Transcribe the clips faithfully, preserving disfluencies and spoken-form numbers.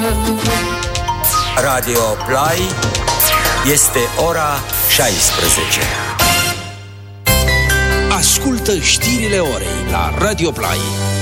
Radio Play este ora șaisprezece. Ascultă știrile orei la Radio Play.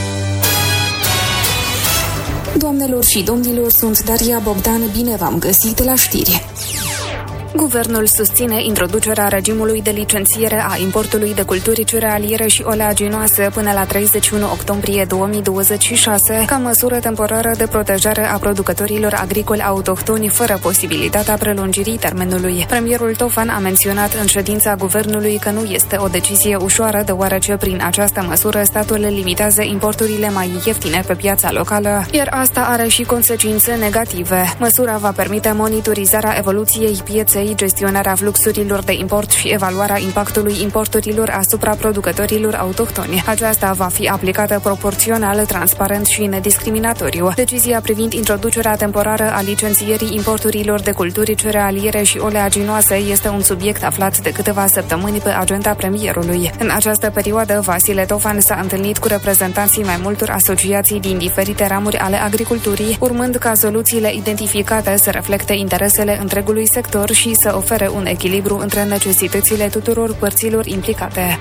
Doamnelor și domnilor, sunt Daria Bogdan, bine v-am găsit la știri. Guvernul susține introducerea regimului de licențiere a importului de culturi cerealiere și oleaginoase până la treizeci și unu octombrie două mii douăzeci și șase ca măsură temporară de protejare a producătorilor agricoli autohtoni fără posibilitatea prelungirii termenului. Premierul Tofan a menționat în ședința guvernului că nu este o decizie ușoară, deoarece prin această măsură statul limitează importurile mai ieftine pe piața locală, iar asta are și consecințe negative. Măsura va permite monitorizarea evoluției pieței, gestionarea fluxurilor de import și evaluarea impactului importurilor asupra producătorilor autohtoni. Aceasta va fi aplicată proporțional, transparent și nediscriminatoriu. Decizia privind introducerea temporară a licențierii importurilor de culturi cerealiere și oleaginoase este un subiect aflat de câteva săptămâni pe agenda premierului. În această perioadă, Vasile Tofan s-a întâlnit cu reprezentanții mai multor asociații din diferite ramuri ale agriculturii, urmând ca soluțiile identificate să reflecte interesele întregului sector și să ofere un echilibru între necesitățile tuturor părților implicate.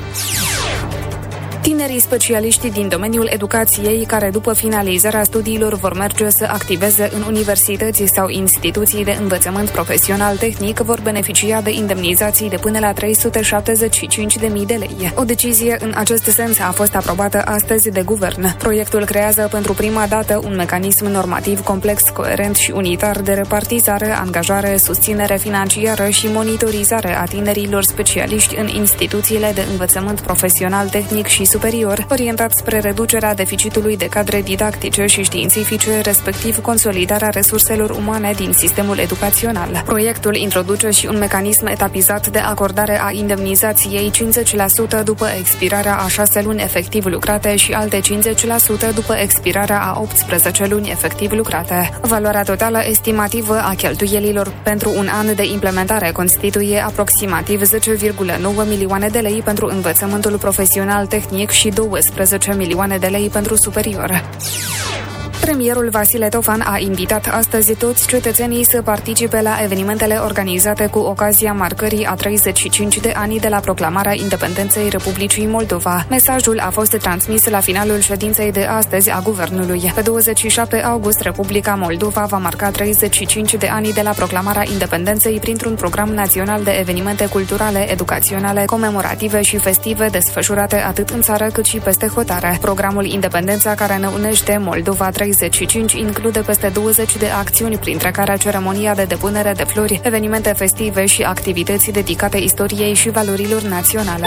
Tinerii specialiști din domeniul educației, care după finalizarea studiilor vor merge să activeze în universități sau instituții de învățământ profesional tehnic, vor beneficia de indemnizații de până la trei sute șaptezeci și cinci de mii de lei. O decizie în acest sens a fost aprobată astăzi de guvern. Proiectul creează pentru prima dată un mecanism normativ complex, coerent și unitar de repartizare, angajare, susținere financiară și monitorizare a tinerilor specialiști în instituțiile de învățământ profesional tehnic și superior, orientat spre reducerea deficitului de cadre didactice și științifice, respectiv consolidarea resurselor umane din sistemul educațional. Proiectul introduce și un mecanism etapizat de acordare a indemnizației cincizeci la sută după expirarea a șase luni efectiv lucrate și alte cincizeci la sută după expirarea a optsprezece luni efectiv lucrate. Valoarea totală estimativă a cheltuielilor pentru un an de implementare constituie aproximativ zece virgulă nouă milioane de lei pentru învățământul profesional tehnic și douăsprezece milioane de lei pentru superior. Premierul Vasile Tofan a invitat astăzi toți cetățenii să participe la evenimentele organizate cu ocazia marcării a treizeci și cinci de ani de la proclamarea independenței Republicii Moldova. Mesajul a fost transmis la finalul ședinței de astăzi a guvernului. Pe douăzeci și șapte august, Republica Moldova va marca treizeci și cinci de ani de la proclamarea independenței printr-un program național de evenimente culturale, educaționale, comemorative și festive desfășurate atât în țară cât și peste hotare. Programul Independența, care ne unește Moldova treizeci și cinci, include peste douăzeci de acțiuni, printre care ceremonia de depunere de flori, evenimente festive și activități dedicate istoriei și valorilor naționale.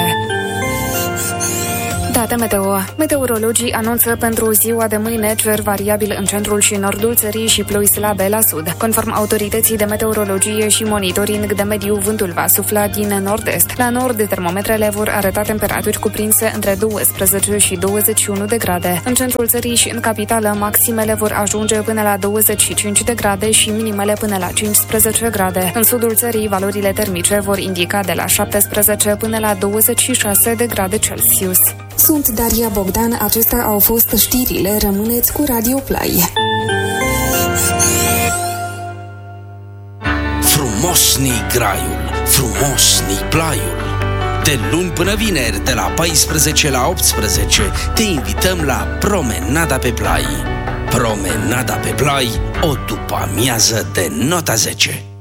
Date meteo. Meteorologii anunță pentru ziua de mâine cer variabil în centrul și nordul țării și ploi slabe la sud. Conform autorității de meteorologie și monitoring de mediu, vântul va sufla din nord-est. La nord, termometrele vor arăta temperaturi cuprinse între douăsprezece și douăzeci și unu de grade. În centrul țării și în capitală, maximele vor ajunge până la douăzeci și cinci de grade și minimele până la cincisprezece grade. În sudul țării, valorile termice vor indica de la șaptesprezece până la douăzeci și șase de grade Celsius. Sunt Daria Bogdan, acestea au fost știrile, rămâneți cu Radio Play. Frumos-ni graiul, frumos-ni plaiul. De luni până vineri, de la paisprezece la optsprezece, te invităm la Promenada pe Plai. Promenada pe Plai, o după-amiază de nota zece.